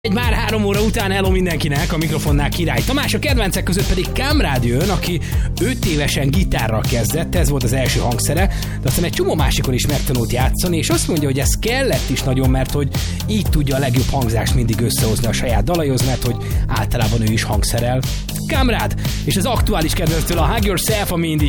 Egy már 3 óra után hello mindenkinek, a mikrofonnál Király Tamás, a kedvencek között pedig Kamrád jön, aki 5 évesen gitárral kezdett, ez volt az első hangszere, de aztán egy csomó másikon is megtanult játszani, és azt mondja, hogy ez kellett is nagyon, mert hogy így tudja a legjobb hangzást mindig összehozni a saját dalaihoz, mert hogy általában ő is hangszerel. Kamrád, és az aktuális kedvenctől a Hug Yourself, ami indítja